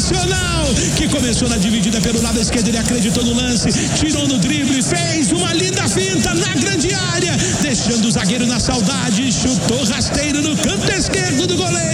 Nacional, que começou na dividida pelo lado esquerdo, ele acreditou no lance, tirou no drible, fez uma linda finta na grande área, deixando o zagueiro na saudade, chutou rasteiro no canto esquerdo do goleiro.